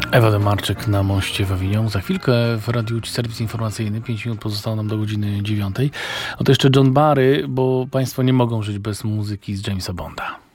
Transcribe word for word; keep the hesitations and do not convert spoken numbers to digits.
Ewa Demarczyk na moście w Avignon. Za chwilkę w Radiu Serwis Informacyjny. pięć minut pozostało nam do godziny dziewiątej. Oto jeszcze John Barry, bo państwo nie mogą żyć bez muzyki z Jamesa Bonda.